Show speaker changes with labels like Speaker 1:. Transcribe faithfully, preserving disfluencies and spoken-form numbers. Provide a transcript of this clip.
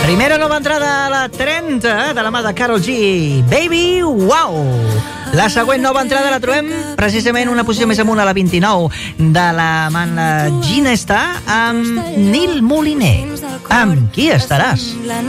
Speaker 1: Primera nova entrada a la trenta de la mà de Karol G, Baby Wow. La següent nova entrada la trobem precisament una posició més amunt, a la vint-i-nou, de la mà Gina Està, amb Nil Moliner. Amb qui estaràs?